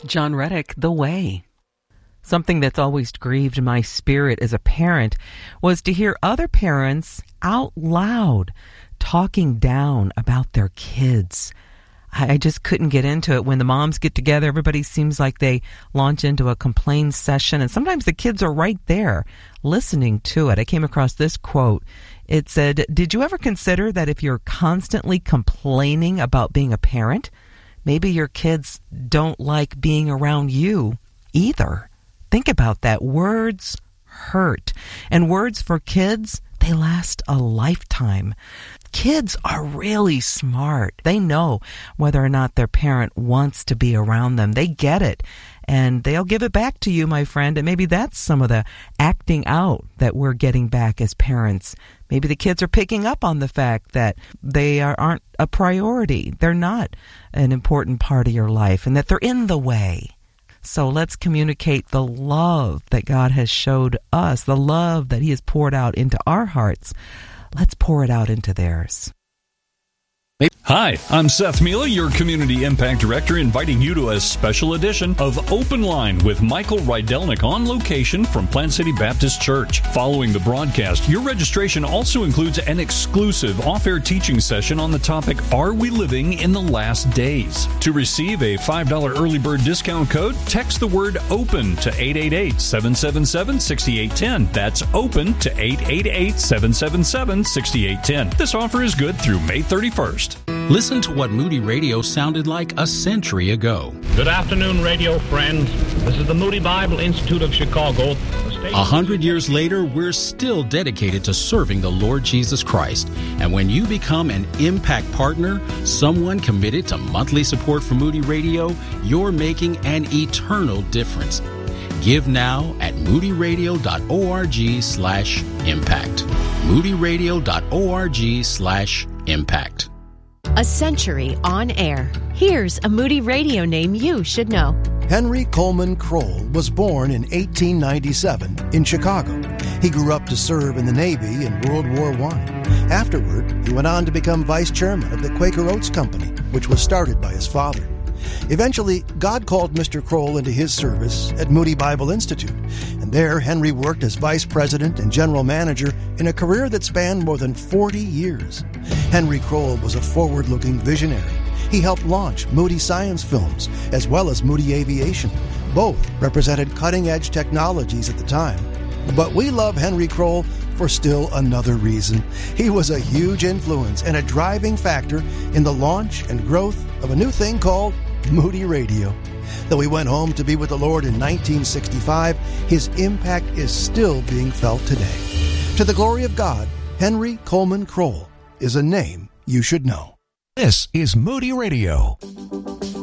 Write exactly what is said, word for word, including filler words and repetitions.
John Reddick, The Way. Something that's always grieved my spirit as a parent was to hear other parents out loud talking down about their kids. I just couldn't get into it. When the moms get together, everybody seems like they launch into a complaint session, and sometimes the kids are right there listening to it. I came across this quote. It said, "Did you ever consider that if you're constantly complaining about being a parent, maybe your kids don't like being around you either?" Think about that. Words hurt. And words for kids, they last a lifetime. Kids are really smart. They know whether or not their parent wants to be around them. They get it. And they'll give it back to you, my friend. And maybe that's some of the acting out that we're getting back as parents. Maybe the kids are picking up on the fact that they are, aren't a priority. They're not an important part of your life, and that they're in the way. So let's communicate the love that God has showed us, the love that He has poured out into our hearts. Let's pour it out into theirs. Hi, I'm Seth Mila, your Community Impact Director, inviting you to a special edition of Open Line with Michael Rydelnik on location from Plant City Baptist Church. Following the broadcast, your registration also includes an exclusive off-air teaching session on the topic, Are We Living in the Last Days? To receive a five dollars early bird discount code, text the word OPEN to eight eight eight, seven seven seven, six eight one zero. That's OPEN to eight eight eight, seven seven seven, six eight one zero. This offer is good through May thirty-first. Listen to what Moody Radio sounded like a century ago. Good afternoon, radio friends. This is the Moody Bible Institute of Chicago. A hundred years later, we're still dedicated to serving the Lord Jesus Christ. And when you become an Impact Partner, someone committed to monthly support for Moody Radio, you're making an eternal difference. Give now at moodyradio.org slash impact. moodyradio.org slash impact. A century on air. Here's a Moody Radio name you should know. Henry Coleman Kroll was born in eighteen ninety-seven in Chicago. He grew up to serve in the Navy in World War One. Afterward, he went on to become vice chairman of the Quaker Oats Company, which was started by his father. Eventually, God called Mister Kroll into His service at Moody Bible Institute, and there Henry worked as vice president and general manager in a career that spanned more than forty years. Henry Kroll was a forward-looking visionary. He helped launch Moody Science Films as well as Moody Aviation. Both represented cutting-edge technologies at the time. But we love Henry Kroll for still another reason. He was a huge influence and a driving factor in the launch and growth of a new thing called Moody Radio. Though he went home to be with the Lord in nineteen sixty-five, his impact is still being felt today. To the glory of God, Henry Coleman Kroll is a name you should know. This is Moody Radio.